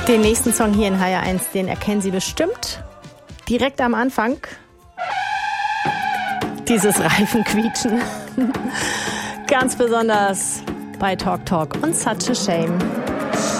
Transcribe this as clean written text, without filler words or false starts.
Den nächsten Song hier in HR1, den erkennen Sie bestimmt direkt am Anfang. Dieses Reifenquietschen. Ganz besonders bei Talk Talk und Such a Shame.